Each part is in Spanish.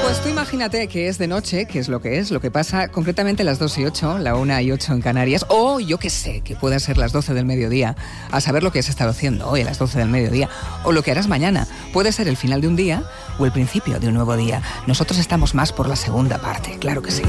Pues tú imagínate que es de noche, que es, lo que pasa concretamente las 2:08, la 1:08 en Canarias, o yo que sé, que pueda ser las 12 del mediodía, a saber lo que has estado haciendo hoy a las 12 del mediodía, o lo que harás mañana. Puede ser el final de un día o el principio de un nuevo día. Nosotros estamos más por la segunda parte, claro que sí.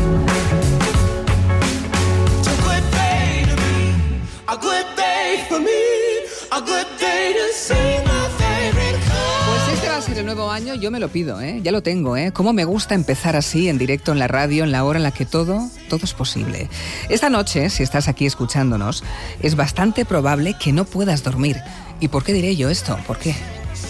Pues este va a ser el nuevo año, yo me lo pido, ya lo tengo, Cómo me gusta empezar así, en directo, en la radio, en la hora en la que todo es posible. Esta noche, si estás aquí escuchándonos, es bastante probable que no puedas dormir. ¿Y por qué diré yo esto? ¿Por qué?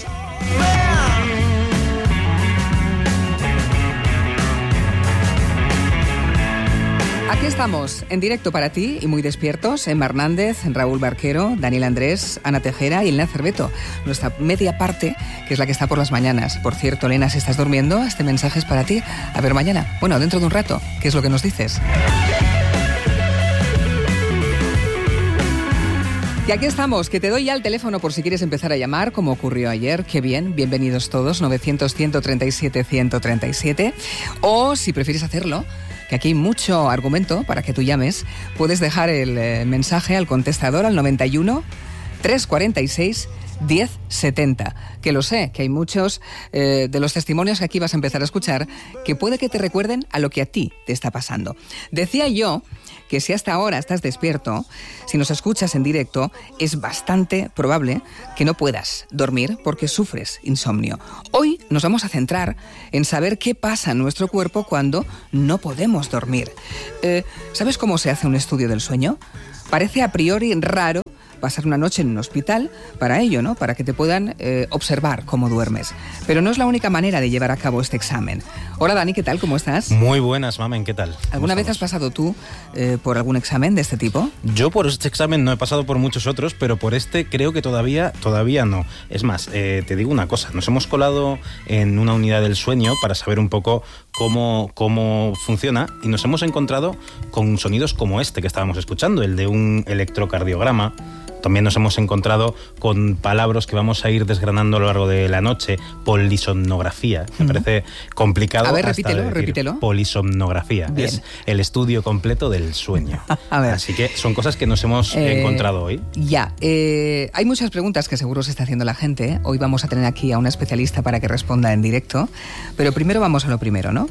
Aquí estamos, en directo para ti y muy despiertos, Emma Hernández, Raúl Barquero, Daniel Andrés, Ana Tejera y Elena Cerveto. Nuestra media parte, que es la que está por las mañanas. Por cierto, Elena, si estás durmiendo, este mensaje es para ti. A ver mañana, bueno, dentro de un rato, ¿qué es lo que nos dices? Y aquí estamos, que te doy ya el teléfono por si quieres empezar a llamar, como ocurrió ayer. Qué bien, bienvenidos todos, 900-137-137. O, si prefieres hacerlo, que aquí hay mucho argumento para que tú llames, puedes dejar el mensaje al contestador al 91 346 1070. Que lo sé, que hay muchos de los testimonios que aquí vas a empezar a escuchar que puede que te recuerden a lo que a ti te está pasando. Decía yo que si hasta ahora estás despierto, si nos escuchas en directo, es bastante probable que no puedas dormir porque sufres insomnio. Hoy nos vamos a centrar en saber qué pasa en nuestro cuerpo cuando no podemos dormir. ¿Sabes cómo se hace un estudio del sueño? Parece a priori raro pasar una noche en un hospital para ello, ¿no? Para que te puedan observar cómo duermes. Pero no es la única manera de llevar a cabo este examen. Hola Dani, ¿qué tal? ¿Cómo estás? Muy buenas, Mamen, ¿qué tal? ¿Alguna vez has pasado tú por algún examen de este tipo? Yo por este examen no he pasado por muchos otros, pero por este creo que todavía no. Es más, te digo una cosa, nos hemos colado en una unidad del sueño para saber un poco cómo funciona y nos hemos encontrado con sonidos como este que estábamos escuchando, el de un electrocardiograma. También nos hemos encontrado con palabras que vamos a ir desgranando a lo largo de la noche. Polisomnografía, me parece complicado. A ver, repítelo. Polisomnografía, bien. Es el estudio completo del sueño. A ver. Así que son cosas que nos hemos encontrado hoy. Ya, hay muchas preguntas que seguro se está haciendo la gente. Hoy vamos a tener aquí a una especialista para que responda en directo. Pero primero vamos a lo primero, ¿no?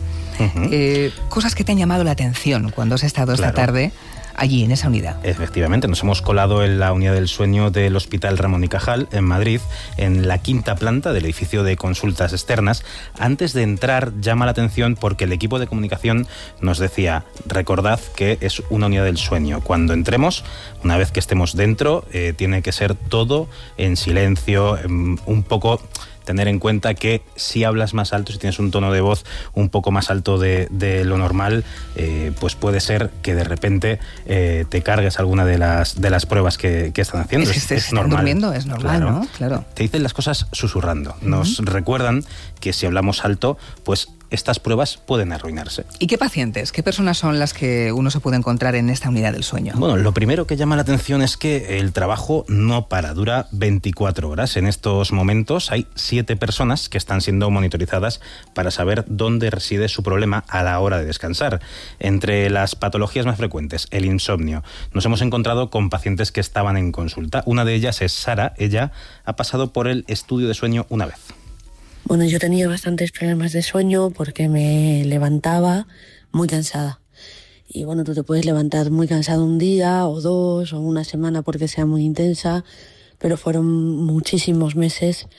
Cosas que te han llamado la atención cuando has estado esta tarde allí, en esa unidad. Efectivamente, nos hemos colado en la unidad del sueño del Hospital Ramón y Cajal, en Madrid, en la 5ª planta del edificio de consultas externas. Antes de entrar, llama la atención porque el equipo de comunicación nos decía, recordad que es una unidad del sueño. Cuando entremos, una vez que estemos dentro, tiene que ser todo en silencio, un poco tener en cuenta que si hablas más alto, si tienes un tono de voz un poco más alto de lo normal, pues puede ser que de repente te cargues alguna de las pruebas que están haciendo. Es normal. Durmiendo, es normal, claro, ¿no? Claro. Te dicen las cosas susurrando. Nos recuerdan que si hablamos alto, pues estas pruebas pueden arruinarse. ¿Y qué pacientes, qué personas son las que uno se puede encontrar en esta unidad del sueño? Bueno, lo primero que llama la atención es que el trabajo no para, dura 24 horas. En estos momentos hay 7 personas que están siendo monitorizadas para saber dónde reside su problema a la hora de descansar. Entre las patologías más frecuentes, el insomnio. Nos hemos encontrado con pacientes que estaban en consulta. Una de ellas es Sara. Ella ha pasado por el estudio de sueño una vez. Bueno, yo tenía bastantes problemas de sueño porque me levantaba muy cansada. Y bueno, tú te puedes levantar muy cansado un día o 2 o una semana porque sea muy intensa, pero fueron muchísimos meses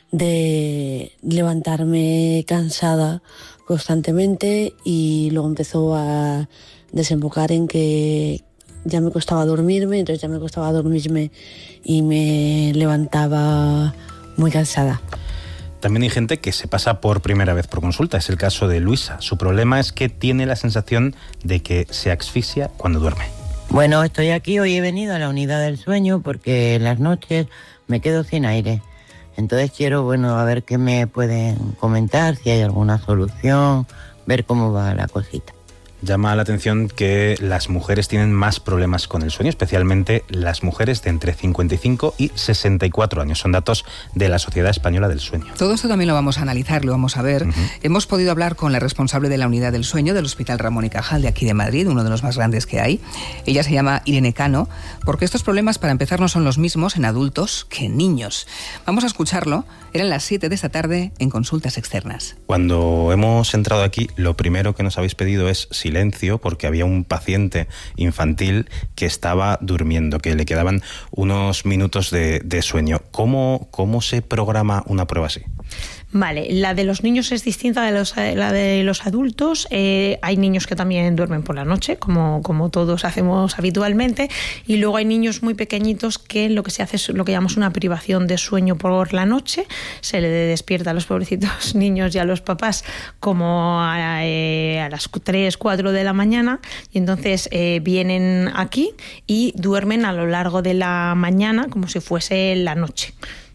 de levantarme cansada constantemente y luego empezó a desembocar en que ya me costaba dormirme, entonces ya me costaba dormirme y me levantaba muy cansada. También hay gente que se pasa por primera vez por consulta. Es el caso de Luisa. Su problema es que tiene la sensación de que se asfixia cuando duerme. Bueno, estoy aquí. Hoy he venido a la unidad del sueño porque en las noches me quedo sin aire. Entonces quiero, a ver qué me pueden comentar, si hay alguna solución, ver cómo va la cosita. Llama la atención que las mujeres tienen más problemas con el sueño, especialmente las mujeres de entre 55 y 64 años. Son datos de la Sociedad Española del Sueño. Todo esto también lo vamos a analizar, lo vamos a ver. Uh-huh. Hemos podido hablar con la responsable de la unidad del sueño del Hospital Ramón y Cajal de aquí de Madrid, uno de los más grandes que hay. Ella se llama Irene Cano, porque estos problemas, para empezar, no son los mismos en adultos que en niños. Vamos a escucharlo. Eran las 7 de esta tarde en Consultas Externas. Cuando hemos entrado aquí, lo primero que nos habéis pedido es silencio, porque había un paciente infantil que estaba durmiendo, que le quedaban unos minutos de sueño. ¿Cómo se programa una prueba así? Vale, la de los niños es distinta de la de los adultos. Hay niños que también duermen por la noche, como todos hacemos habitualmente, y luego hay niños muy pequeñitos que lo que se hace es lo que llamamos una privación de sueño por la noche. Se le despierta a los pobrecitos niños y a los papás como a las 3, 4 de la mañana, y entonces vienen aquí y duermen a lo largo de la mañana como si fuese la noche.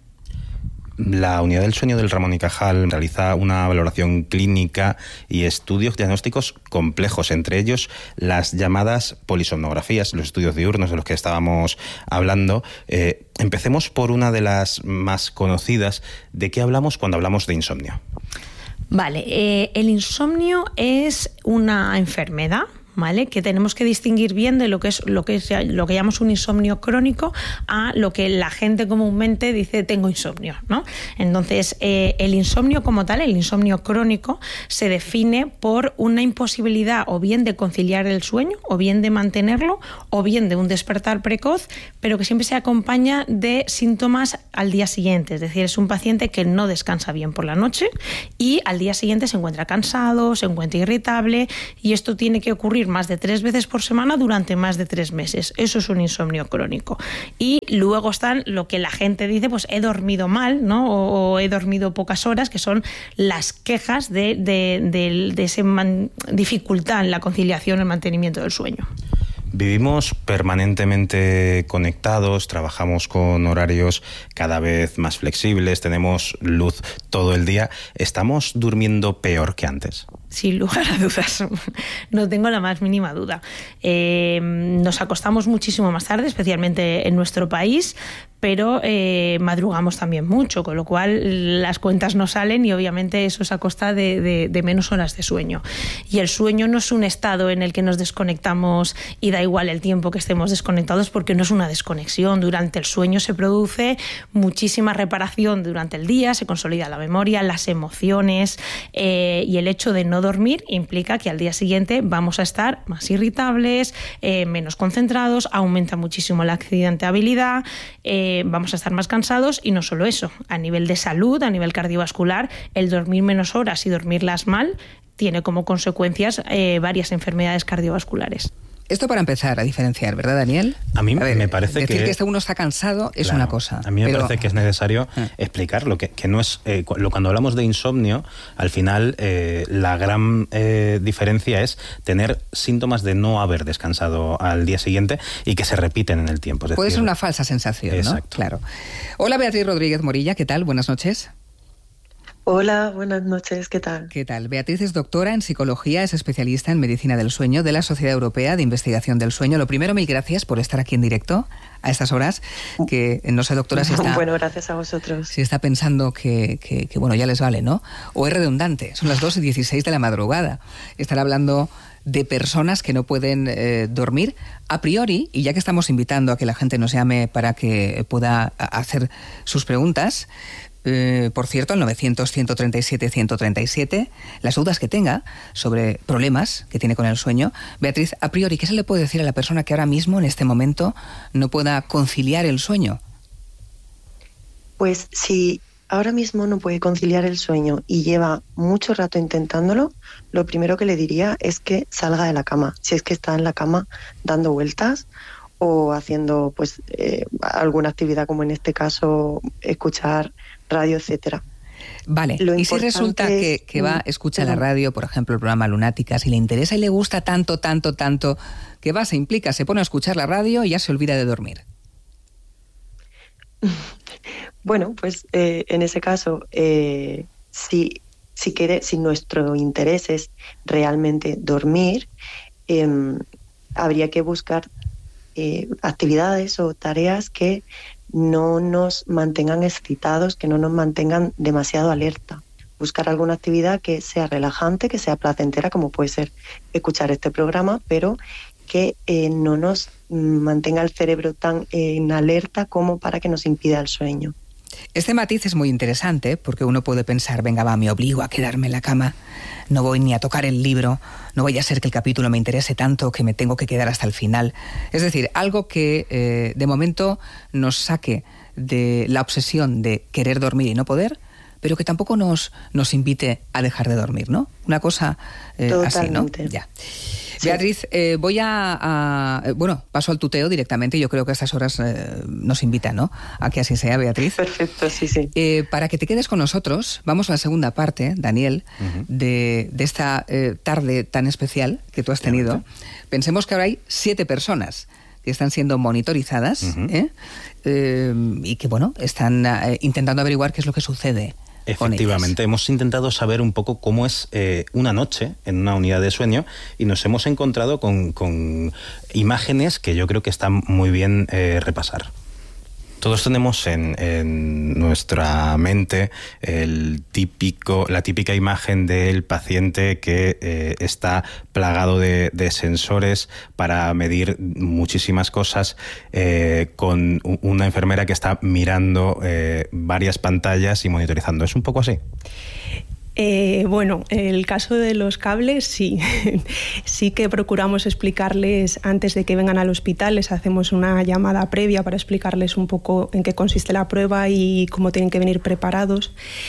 La unidad del sueño del Ramón y Cajal realiza una valoración clínica y estudios diagnósticos complejos, entre ellos las llamadas polisomnografías, los estudios diurnos de los que estábamos hablando. Empecemos por una de las más conocidas. ¿De qué hablamos cuando hablamos de insomnio? Vale, el insomnio es una enfermedad, ¿vale?, que tenemos que distinguir bien de lo que llamamos un insomnio crónico a lo que la gente comúnmente dice tengo insomnio, ¿no? Entonces, el insomnio como tal, el insomnio crónico, se define por una imposibilidad o bien de conciliar el sueño, o bien de mantenerlo, o bien de un despertar precoz, pero que siempre se acompaña de síntomas al día siguiente. Es decir, es un paciente que no descansa bien por la noche y al día siguiente se encuentra cansado, se encuentra irritable, y esto tiene que ocurrir más de 3 veces por semana durante más de 3 meses. Eso es un insomnio crónico. Y luego están lo que la gente dice, pues he dormido mal, ¿no? O he dormido pocas horas, que son las quejas de esa dificultad en la conciliación, el mantenimiento del sueño. Vivimos permanentemente conectados, trabajamos con horarios cada vez más flexibles, tenemos luz todo el día. ¿Estamos durmiendo peor que antes? Sin lugar a dudas, no tengo la más mínima duda. Nos acostamos muchísimo más tarde, especialmente en nuestro país, pero madrugamos también mucho, con lo cual las cuentas no salen y obviamente eso es a costa de menos horas de sueño. Y el sueño no es un estado en el que nos desconectamos y da igual el tiempo que estemos desconectados, porque no es una desconexión. Durante el sueño se produce muchísima reparación durante el día, se consolida la memoria, las emociones, y el hecho de no dormir implica que al día siguiente vamos a estar más irritables, menos concentrados, aumenta muchísimo la accidentabilidad, vamos a estar más cansados, y no solo eso, a nivel de salud, a nivel cardiovascular, el dormir menos horas y dormirlas mal tiene como consecuencias varias enfermedades cardiovasculares. Esto para empezar a diferenciar, ¿verdad, Daniel? A mí me parece decir que uno está cansado es una cosa. A mí me parece que es necesario explicarlo, que no es cuando hablamos de insomnio, al final la gran diferencia es tener síntomas de no haber descansado al día siguiente y que se repiten en el tiempo. Puede ser una falsa sensación, exacto, ¿no? Claro. Hola, Beatriz Rodríguez Morilla, ¿qué tal? Buenas noches. Hola, buenas noches, ¿qué tal? ¿Qué tal? Beatriz es doctora en psicología, es especialista en medicina del sueño de la Sociedad Europea de Investigación del Sueño. Lo primero, mil gracias por estar aquí en directo a estas horas, que no sé, doctora, si está... Bueno, gracias a vosotros. Si está pensando que bueno, ya les vale, ¿no? O es redundante, son las 2:16 de la madrugada. Estar hablando de personas que no pueden dormir a priori, y ya que estamos invitando a que la gente nos llame para que pueda hacer sus preguntas... por cierto, al 900-137-137, las dudas que tenga sobre problemas que tiene con el sueño. Beatriz, a priori, ¿qué se le puede decir a la persona que ahora mismo, en este momento, no pueda conciliar el sueño? Pues si ahora mismo no puede conciliar el sueño y lleva mucho rato intentándolo, lo primero que le diría es que salga de la cama, si es que está en la cama dando vueltas o haciendo pues alguna actividad, como en este caso escuchar radio, etcétera. Vale, y si resulta que va, escucha la radio, por ejemplo, el programa Lunáticas, y le interesa y le gusta tanto, que va, se implica, se pone a escuchar la radio y ya se olvida de dormir. Bueno, pues en ese caso, si si nuestro interés es realmente dormir, habría que buscar actividades o tareas que no nos mantengan excitados, que no nos mantengan demasiado alerta. Buscar alguna actividad que sea relajante, que sea placentera, como puede ser escuchar este programa, pero que no nos mantenga el cerebro tan en alerta como para que nos impida el sueño. Este matiz es muy interesante porque uno puede pensar, venga, va, me obligo a quedarme en la cama, no voy ni a tocar el libro, no vaya a ser que el capítulo me interese tanto que me tengo que quedar hasta el final. Es decir, algo que de momento nos saque de la obsesión de querer dormir y no poder, pero que tampoco nos invite a dejar de dormir, ¿no? Una cosa así, ¿no? Ya. Sí. Beatriz, voy bueno, paso al tuteo directamente. Yo creo que a estas horas nos invitan, ¿no? A que así sea, Beatriz. Perfecto, sí, sí. Para que te quedes con nosotros, vamos a la segunda parte, Daniel, de esta tarde tan especial que tú has tenido. Pensemos que ahora hay 7 personas que están siendo monitorizadas y que, bueno, están intentando averiguar qué es lo que sucede. Efectivamente, hemos intentado saber un poco cómo es una noche en una unidad de sueño y nos hemos encontrado con imágenes que yo creo que están muy bien repasar. Todos tenemos en nuestra mente la típica imagen del paciente que está plagado de sensores para medir muchísimas cosas, con una enfermera que está mirando varias pantallas y monitorizando. ¿Es un poco así? Bueno, el caso de los cables sí. Sí que procuramos explicarles antes de que vengan al hospital, les hacemos una llamada previa para explicarles un poco en qué consiste la prueba y cómo tienen que venir preparados.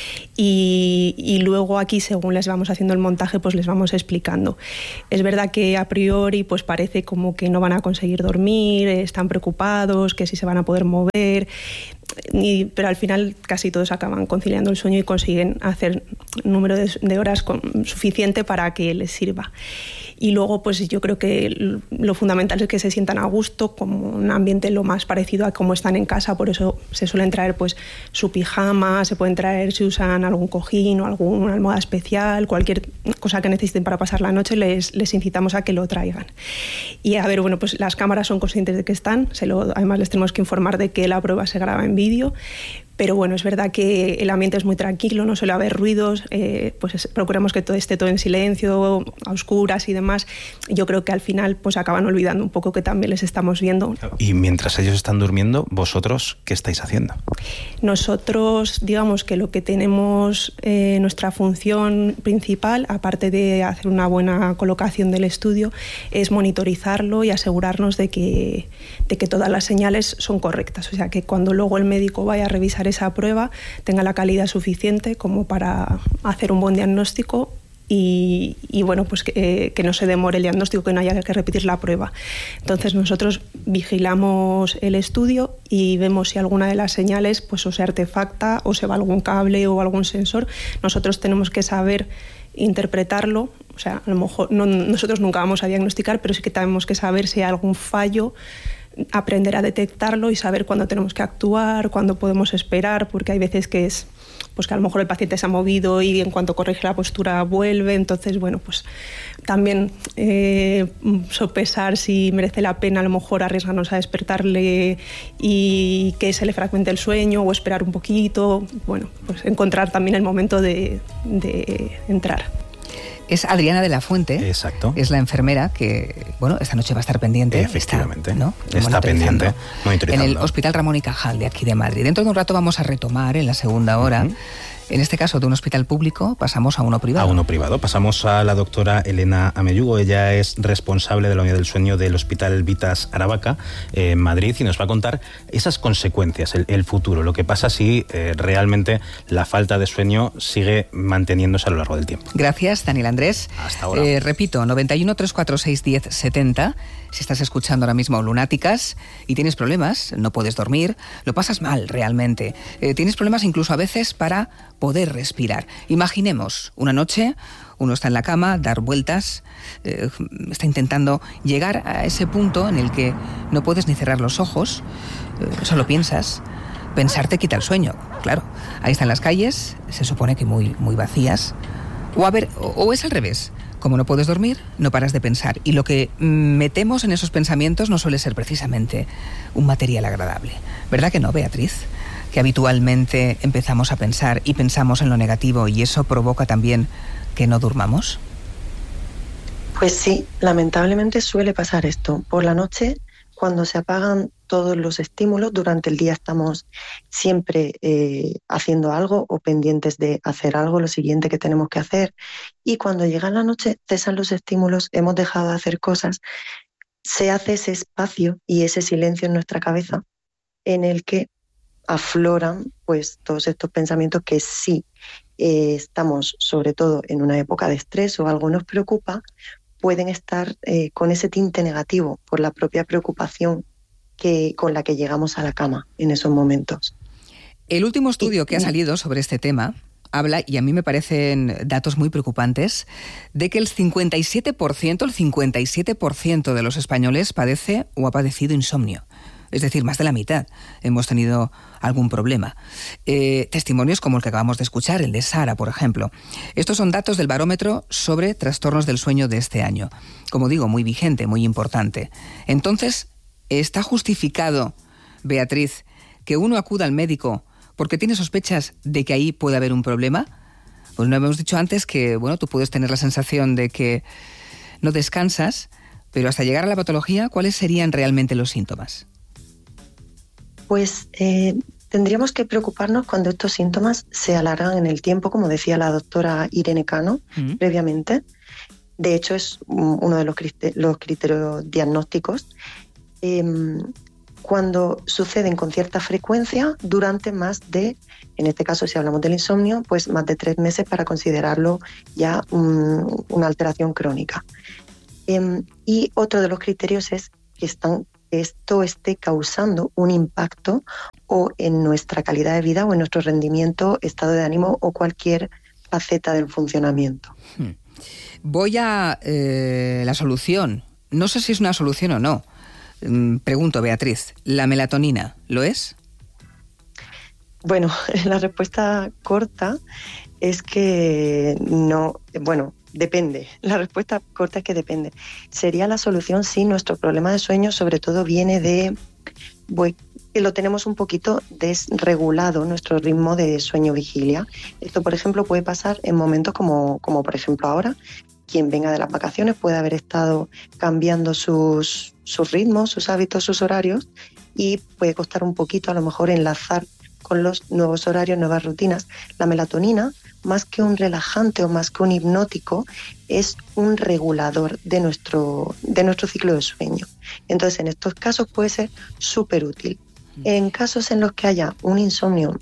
Y luego aquí, según les vamos haciendo el montaje, pues les vamos explicando. Es verdad que a priori pues parece como que no van a conseguir dormir, están preocupados, que si se van a poder mover, pero al final casi todos acaban conciliando el sueño y consiguen hacer un número de horas suficiente para que les sirva. Y luego pues yo creo que lo fundamental es que se sientan a gusto, como un ambiente lo más parecido a cómo están en casa. Por eso se suelen traer pues su pijama, se pueden traer, si usan algún cojín o alguna almohada especial, cualquier cosa que necesiten para pasar la noche, les incitamos a que lo traigan. Y a ver, bueno, pues las cámaras son conscientes de que están, además les tenemos que informar de que la prueba se graba en vídeo. Pero bueno, es verdad que el ambiente es muy tranquilo, no suele haber ruidos, pues procuramos que todo esté todo en silencio, a oscuras y demás. Yo creo que al final pues acaban olvidando un poco que también les estamos viendo. Y mientras ellos están durmiendo, ¿vosotros qué estáis haciendo? Nosotros, digamos que lo que tenemos, nuestra función principal, aparte de hacer una buena colocación del estudio, es monitorizarlo y asegurarnos de que todas las señales son correctas. O sea, que cuando luego el médico vaya a revisar esa prueba tenga la calidad suficiente como para hacer un buen diagnóstico y bueno, pues que no se demore el diagnóstico, que no haya que repetir la prueba. Entonces nosotros vigilamos el estudio y vemos si alguna de las señales pues o se artefacta o se va algún cable o algún sensor. Nosotros tenemos que saber interpretarlo, o sea, a lo mejor nosotros nunca vamos a diagnosticar, pero sí que tenemos que saber si hay algún fallo, aprender a detectarlo y saber cuándo tenemos que actuar, cuándo podemos esperar, porque hay veces que es pues que a lo mejor el paciente se ha movido y en cuanto corrige la postura vuelve. Entonces, bueno, pues también sopesar si merece la pena a lo mejor arriesgarnos a despertarle y que se le fragmente el sueño o esperar un poquito. Bueno, pues encontrar también el momento de entrar. Es Adriana de la Fuente. Exacto. Es la enfermera que, bueno, esta noche va a estar pendiente. Efectivamente. Está pendiente, monitorizando. En el Hospital Ramón y Cajal de aquí de Madrid. Dentro de un rato vamos a retomar en la segunda hora. En este caso, de un hospital público pasamos a uno privado. A uno privado. Pasamos a la doctora Elena Ameyugo. Ella es responsable de la unidad del sueño del Hospital Vitas Aravaca en Madrid y nos va a contar esas consecuencias, el futuro, lo que pasa si realmente la falta de sueño sigue manteniéndose a lo largo del tiempo. Gracias, Daniel Andrés. Hasta ahora. Repito, 91 346 1070. Si estás escuchando ahora mismo Lunáticas y tienes problemas, no puedes dormir, lo pasas mal realmente. Tienes problemas incluso a veces para poder respirar. Imaginemos una noche, uno está en la cama, dar vueltas, está intentando llegar a ese punto en el que no puedes ni cerrar los ojos, solo piensas. Pensar te quita el sueño, claro. Ahí están las calles, se supone que muy, muy vacías, O es al revés. Como no puedes dormir, no paras de pensar. Y lo que metemos en esos pensamientos no suele ser precisamente un material agradable. ¿Verdad que no, Beatriz? Que habitualmente empezamos a pensar y pensamos en lo negativo y eso provoca también que no durmamos. Pues sí, lamentablemente suele pasar esto. Por la noche, cuando se apagan todos los estímulos, durante el día estamos siempre haciendo algo o pendientes de hacer algo, lo siguiente que tenemos que hacer. Y cuando llega la noche, cesan los estímulos, hemos dejado de hacer cosas, se hace ese espacio y ese silencio en nuestra cabeza en el que afloran pues todos estos pensamientos que sí estamos sobre todo en una época de estrés o algo nos preocupa, pueden estar con ese tinte negativo por la propia preocupación con la que llegamos a la cama en esos momentos. El último estudio que ha salido sobre este tema habla, y a mí me parecen datos muy preocupantes, de que el 57% de los españoles padece o ha padecido insomnio. Es decir, más de la mitad hemos tenido algún problema. Testimonios como el que acabamos de escuchar, el de Sara, por ejemplo. Estos son datos del barómetro sobre trastornos del sueño de este año. Como digo, muy vigente, muy importante. Entonces, ¿está justificado, Beatriz, que uno acuda al médico porque tiene sospechas de que ahí puede haber un problema? Pues no hemos dicho antes que, bueno, tú puedes tener la sensación de que no descansas, pero hasta llegar a la patología, ¿cuáles serían realmente los síntomas? Pues tendríamos que preocuparnos cuando estos síntomas se alargan en el tiempo, como decía la doctora Irene Cano previamente. De hecho, es uno de los criterios diagnósticos. Cuando suceden con cierta frecuencia durante más de, en este caso si hablamos del insomnio, pues más de 3 meses para considerarlo ya una alteración crónica. Y otro de los criterios es que esto esté causando un impacto o en nuestra calidad de vida o en nuestro rendimiento, estado de ánimo o cualquier faceta del funcionamiento. Voy a la solución. No sé si es una solución o no. Pregunto, Beatriz, ¿la melatonina lo es? Bueno, la respuesta corta es que no, bueno, depende. La respuesta corta es que depende. Sería la solución si nuestro problema de sueño sobre todo viene de que lo tenemos un poquito desregulado, nuestro ritmo de sueño-vigilia. Esto, por ejemplo, puede pasar en momentos como por ejemplo ahora. Quien venga de las vacaciones puede haber estado cambiando sus ritmos, sus hábitos, sus horarios y puede costar un poquito a lo mejor enlazar con los nuevos horarios, nuevas rutinas. La melatonina, más que un relajante o más que un hipnótico, es un regulador de nuestro ciclo de sueño. Entonces, en estos casos puede ser súper útil. En casos en los que haya un insomnio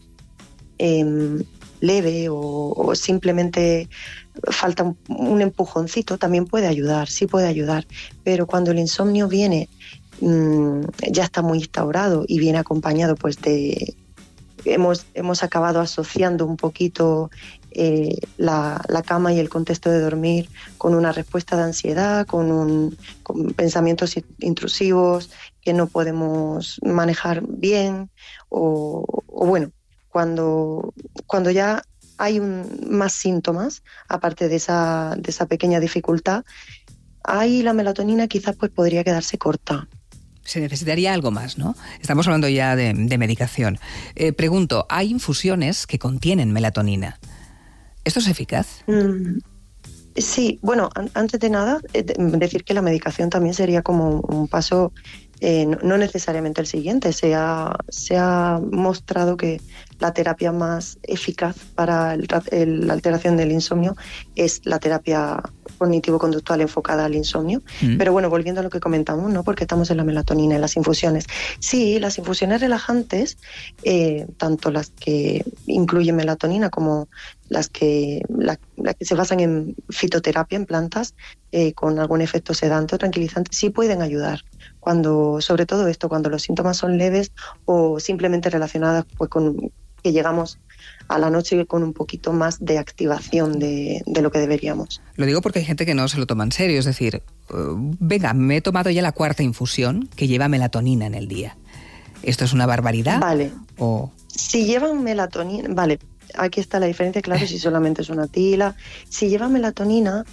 leve o simplemente falta un empujoncito, también puede ayudar, sí puede ayudar. Pero cuando el insomnio viene, ya está muy instaurado y viene acompañado pues de... Hemos acabado asociando un poquito la cama y el contexto de dormir con una respuesta de ansiedad, con pensamientos intrusivos que no podemos manejar bien o bueno, cuando ya hay más síntomas, aparte de esa pequeña dificultad, ahí la melatonina quizás pues podría quedarse corta. Se necesitaría algo más, ¿no? Estamos hablando ya de medicación. Pregunto, ¿hay infusiones que contienen melatonina? ¿Esto es eficaz? Sí, bueno, antes de nada, decir que la medicación también sería como un paso, no necesariamente el siguiente. Se ha mostrado que la terapia más eficaz para la alteración del insomnio es la terapia cognitivo-conductual enfocada al insomnio. Pero bueno, volviendo a lo que comentamos, ¿no? Porque estamos en la melatonina, en las infusiones. Sí, las infusiones relajantes, tanto las que incluyen melatonina como las que se basan en fitoterapia, en plantas, con algún efecto sedante o tranquilizante, sí pueden ayudar. Sobre todo esto, cuando los síntomas son leves o simplemente relacionados pues con que llegamos a la noche con un poquito más de activación de lo que deberíamos. Lo digo porque hay gente que no se lo toma en serio, es decir, venga, me he tomado ya la 4ª infusión que lleva melatonina en el día. ¿Esto es una barbaridad? Vale. ¿O? Si llevan melatonina, vale. aquí está la diferencia, claro, si solamente es una tila. Si lleva melatonina,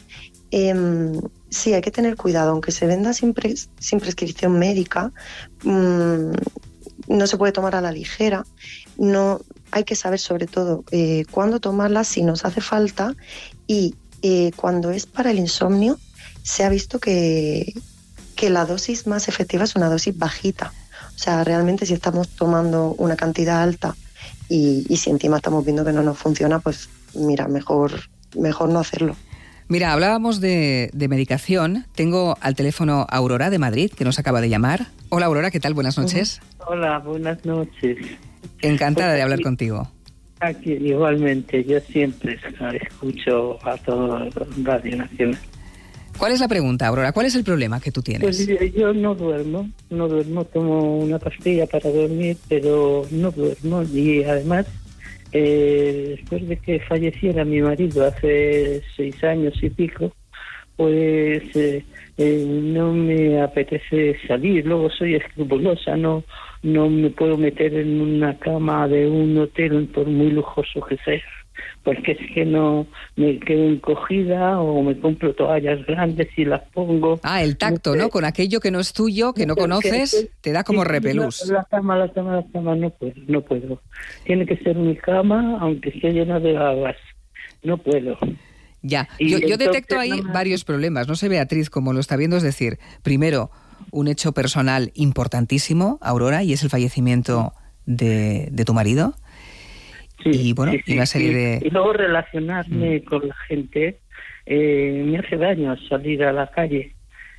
sí, hay que tener cuidado, aunque se venda sin prescripción médica, no se puede tomar a la ligera. No, hay que saber sobre todo cuándo tomarla, si nos hace falta, y cuando es para el insomnio, se ha visto que la dosis más efectiva es una dosis bajita. O sea, realmente si estamos tomando una cantidad alta y si encima estamos viendo que no nos funciona, pues mira, mejor no hacerlo. Mira, hablábamos de medicación. Tengo al teléfono a Aurora de Madrid, que nos acaba de llamar. Hola Aurora, ¿qué tal? Buenas noches. Hola, buenas noches. Encantada de hablar contigo. Aquí, igualmente, yo siempre escucho a todo Radio Nacional. ¿Cuál es la pregunta, Aurora? ¿Cuál es el problema que tú tienes? Pues yo no duermo, tomo una pastilla para dormir, pero no duermo, y además, después de que falleciera mi marido hace 6 años y pico, pues no me apetece salir. Luego soy escrupulosa, no me puedo meter en una cama de un hotel por muy lujoso que sea, porque es que no me quedo encogida, o me compro toallas grandes y las pongo. El tacto, ¿no? Con aquello que no es tuyo, que no conoces, te da como repelús. La cama, no puedo. Tiene que ser mi cama, aunque esté llena de babas. No puedo. Ya, yo detecto ahí varios problemas. No sé, Beatriz, cómo lo está viendo. Es decir, primero, un hecho personal importantísimo, Aurora, y es el fallecimiento de tu marido. Sí, y bueno, sí, una serie de... Y luego relacionarme con la gente me hace daño salir a la calle.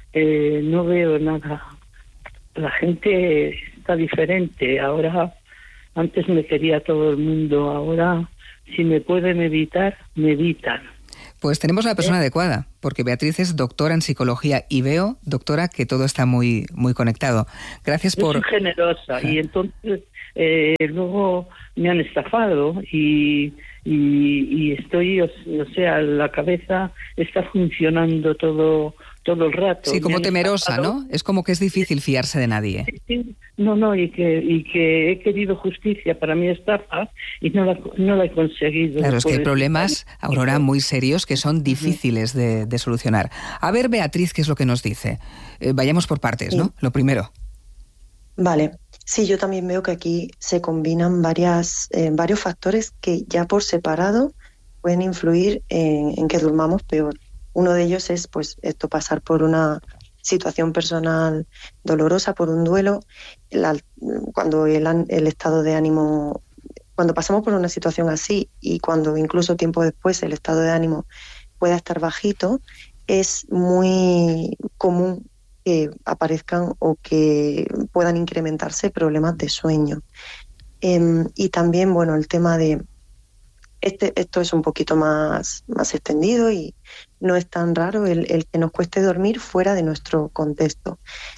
No veo nada. La gente está diferente. Ahora, antes me quería todo el mundo. Ahora, si me pueden evitar, me evitan. Pues tenemos a la persona adecuada, porque Beatriz es doctora en psicología y veo, doctora, que todo está muy, muy conectado. Gracias por... Soy generosa y entonces luego me han estafado y estoy, o sea, la cabeza está funcionando todo el rato. Sí, como temerosa, ¿no? Es como que es difícil fiarse de nadie. Sí. No, y que he querido justicia para mi estafa y no la he conseguido. Claro, es que hay problemas, Aurora, muy serios que son difíciles de solucionar. A ver, Beatriz, ¿qué es lo que nos dice? Vayamos por partes, ¿no? Lo primero. Vale. Sí, yo también veo que aquí se combinan varios factores que ya por separado pueden influir en que durmamos peor. Uno de ellos es, pues, pasar por una situación personal dolorosa, por un duelo. Cuando el estado de ánimo, cuando pasamos por una situación así y cuando incluso tiempo después el estado de ánimo pueda estar bajito, es muy común que aparezcan o que puedan incrementarse problemas de sueño. Y también, bueno, el tema de... Esto es un poquito más extendido y no es tan raro el que nos cueste dormir fuera de nuestro contexto.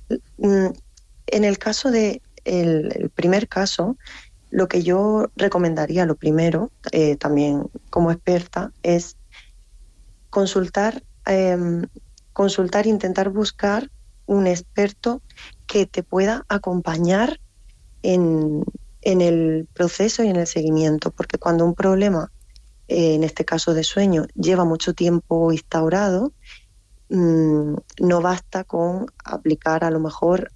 En el caso de el primer caso, lo que yo recomendaría, lo primero, también como experta, es consultar e intentar buscar un experto que te pueda acompañar en el proceso y en el seguimiento, porque cuando un problema, en este caso de sueño, lleva mucho tiempo instaurado, no basta con aplicar a lo mejor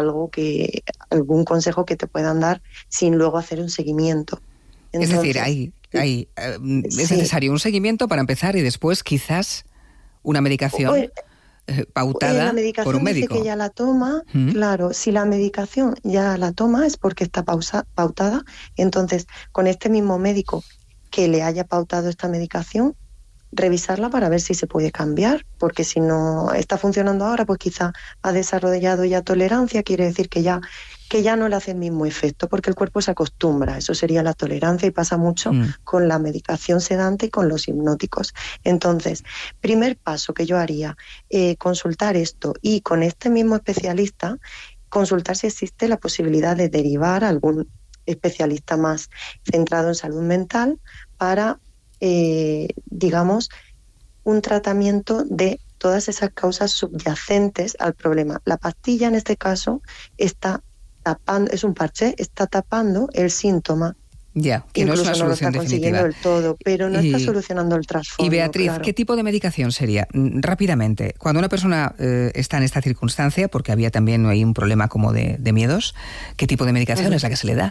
algún consejo que te puedan dar sin luego hacer un seguimiento. Entonces, es decir, es necesario un seguimiento para empezar y después quizás una medicación pautada la medicación por un médico. Dice que ya la toma, claro, si la medicación ya la toma es porque está pautada, entonces con este mismo médico que le haya pautado esta medicación, revisarla para ver si se puede cambiar, porque si no está funcionando ahora, pues quizá ha desarrollado ya tolerancia, quiere decir que ya no le hace el mismo efecto, porque el cuerpo se acostumbra, eso sería la tolerancia, y pasa mucho con la medicación sedante y con los hipnóticos. Entonces, primer paso que yo haría, consultar esto, y con este mismo especialista, consultar si existe la posibilidad de derivar a algún especialista más centrado en salud mental para, digamos, un tratamiento de todas esas causas subyacentes al problema. La pastilla, en este caso, está tapando, es un parche, está tapando el síntoma Ya, que no es una solución lo está definitiva. consiguiendo del todo, pero no está solucionando el trasfondo. Y Beatriz, claro. ¿qué tipo de medicación sería? Rápidamente, cuando una persona está en esta circunstancia, porque había también ahí un problema como de miedos, ¿qué tipo de medicación es la que se le da?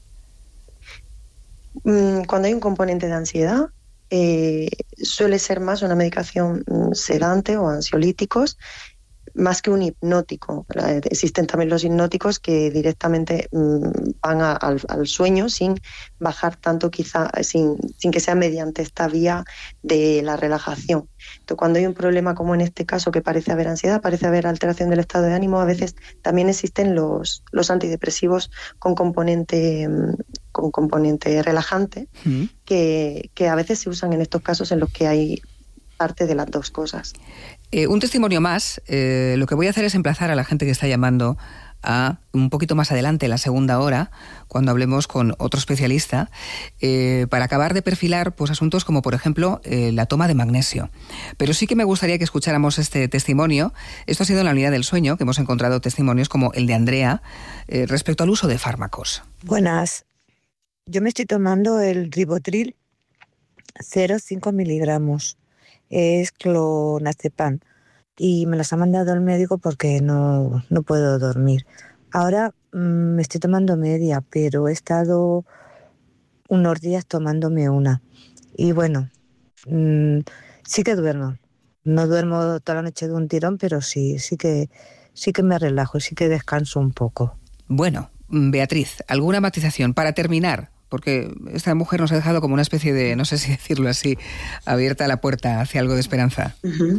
Cuando hay un componente de ansiedad, suele ser más una medicación sedante o ansiolíticos, más que un hipnótico. Existen también los hipnóticos que directamente van al sueño sin bajar tanto, quizá sin que sea mediante esta vía de la relajación. Entonces, cuando hay un problema como en este caso, que parece haber ansiedad, parece haber alteración del estado de ánimo, a veces también existen los antidepresivos con componente relajante, que a veces se usan en estos casos en los que hay parte de las dos cosas. Un testimonio más. Lo que voy a hacer es emplazar a la gente que está llamando a un poquito más adelante, la segunda hora, cuando hablemos con otro especialista, para acabar de perfilar pues asuntos como, por ejemplo, la toma de magnesio. Pero sí que me gustaría que escucháramos este testimonio. Esto ha sido en la unidad del sueño, que hemos encontrado testimonios como el de Andrea respecto al uso de fármacos. Buenas. Yo me estoy tomando el Rivotril 0,5 miligramos. Es clonazepam y me las ha mandado el médico porque no puedo dormir. Ahora me estoy tomando media, pero he estado unos días tomándome una. Y bueno, sí que duermo. No duermo toda la noche de un tirón, pero sí que me relajo, sí que descanso un poco. Bueno, Beatriz, ¿alguna matización para terminar? Porque esta mujer nos ha dejado como una especie de, no sé si decirlo así, abierta la puerta hacia algo de esperanza.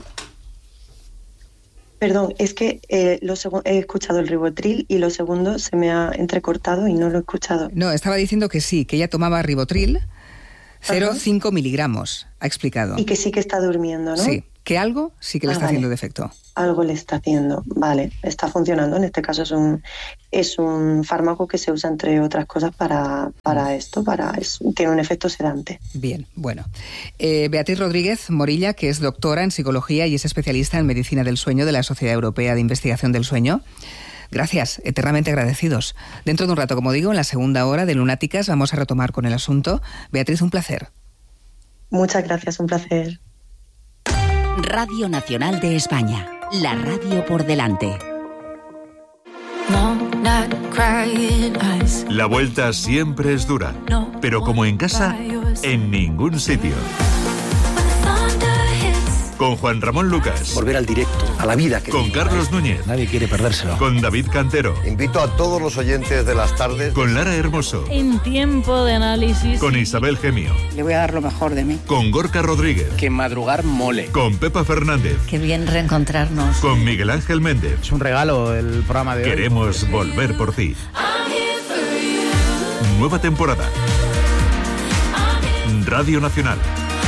Perdón, es que he escuchado el Rivotril y lo segundo se me ha entrecortado y no lo he escuchado. No, estaba diciendo que sí, que ella tomaba Rivotril 0,5 miligramos, ha explicado. Y que sí que está durmiendo, ¿no? Sí, que algo sí que le está haciendo defecto. Algo le está haciendo, vale, está funcionando. En este caso es un fármaco que se usa, entre otras cosas, para esto, tiene un efecto sedante. Bien, bueno. Beatriz Rodríguez Morilla, que es doctora en psicología y es especialista en medicina del sueño de la Sociedad Europea de Investigación del Sueño. Gracias, eternamente agradecidos. Dentro de un rato, como digo, en la segunda hora de Lunáticas vamos a retomar con el asunto. Beatriz, un placer. Muchas gracias, un placer. Radio Nacional de España, la radio por delante. La vuelta siempre es dura, pero como en casa, en ningún sitio. Con Juan Ramón Lucas. Volver al directo, a la vida. Con Carlos Núñez. Nadie quiere perdérselo. Con David Cantero. Invito a todos los oyentes de las tardes. Con Lara Hermoso. En tiempo de análisis. Con Isabel Gemio. Le voy a dar lo mejor de mí. Con Gorka Rodríguez. Que madrugar mole. Con Pepa Fernández. Qué bien reencontrarnos. Con Miguel Ángel Méndez. Es un regalo el programa de hoy. Queremos volver por ti. Nueva temporada. Radio Nacional.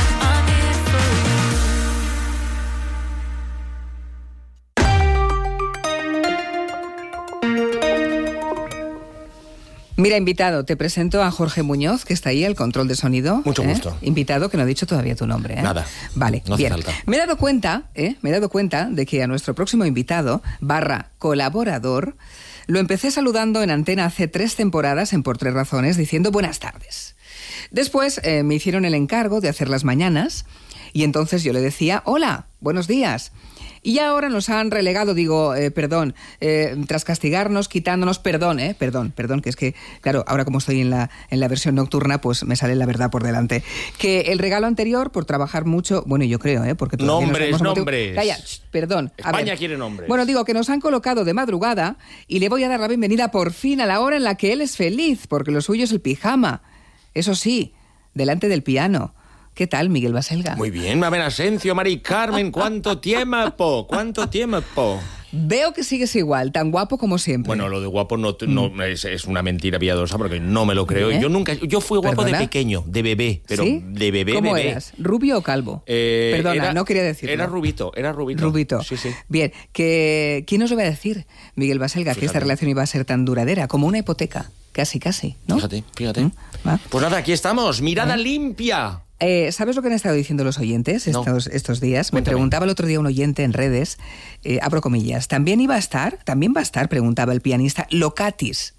Mira, invitado, te presento a Jorge Muñoz, que está ahí, al control de sonido. Mucho gusto. Invitado, que no he dicho todavía tu nombre. Nada. Vale, no hace bien. falta. Me he dado cuenta de que a nuestro próximo invitado, /colaborador, lo empecé saludando en antena hace 3 temporadas en Por 3 Razones, diciendo buenas tardes. Después me hicieron el encargo de hacer las mañanas y entonces yo le decía, hola, buenos días. Y ahora nos han relegado, tras castigarnos, quitándonos, perdón, que es que, claro, ahora como estoy en la versión nocturna, pues me sale la verdad por delante. Que el regalo anterior, por trabajar mucho, bueno, yo creo, porque... Nombres. Calla, perdón. España quiere nombres. Bueno, digo que nos han colocado de madrugada y le voy a dar la bienvenida por fin a la hora en la que él es feliz, porque lo suyo es el pijama. Eso sí, delante del piano. ¿Qué tal, Miguel Baselga? Muy bien, Mabel Asencio, Mari Carmen, ¿cuánto tiempo? Veo que sigues igual, tan guapo como siempre. Bueno, lo de guapo no es una mentira piadosa porque no me lo creo. Yo fui guapo de pequeño, de bebé, pero ¿sí? De bebé, ¿Cómo bebé. eras? ¿Rubio o calvo? No quería decirlo. Era rubito. Rubito. Sí. Bien, ¿quién nos lo va a decir, Miguel Baselga, que esta relación iba a ser tan duradera como una hipoteca? Casi, ¿no? Fíjate. Pues nada, aquí estamos, mirada limpia. ¿Sabes lo que han estado diciendo los oyentes estos días? Cuéntame. Me preguntaba el otro día un oyente en redes, abro comillas, ¿también va a estar, preguntaba el pianista, Locatis?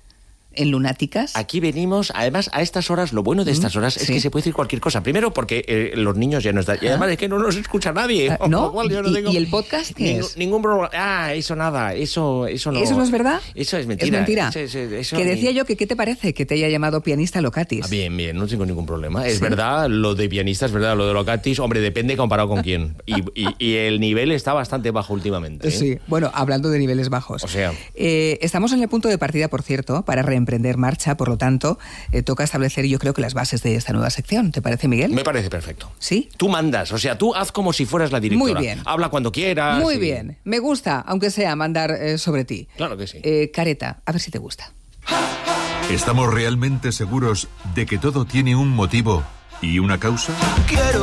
en Lunáticas. Aquí venimos, además, a estas horas, lo bueno de estas horas es que se puede decir cualquier cosa. Primero, porque los niños ya no están. Y además es que no nos escucha nadie. ¿No? ¿Y el podcast qué es? Ningún problema. Eso nada. Eso no. ¿Eso no es verdad? Eso es mentira. Es mentira. Eso que decía yo que ¿qué te parece que te haya llamado pianista Locatis? Bien, no tengo ningún problema. Es verdad, lo de pianista es verdad, lo de Locatis, hombre, depende comparado con quién. Y el nivel está bastante bajo últimamente. ¿eh? Sí, bueno, hablando de niveles bajos. O sea. Estamos en el punto de partida, por cierto, para reemprender marcha, por lo tanto, toca establecer yo creo que las bases de esta nueva sección. ¿Te parece, Miguel? Me parece perfecto. ¿Sí? Tú mandas, o sea, tú haz como si fueras la directora. Muy bien. Habla cuando quieras. Muy bien. Me gusta, aunque sea mandar sobre ti. Claro que sí. Careta, a ver si te gusta. ¿Estamos realmente seguros de que todo tiene un motivo y una causa?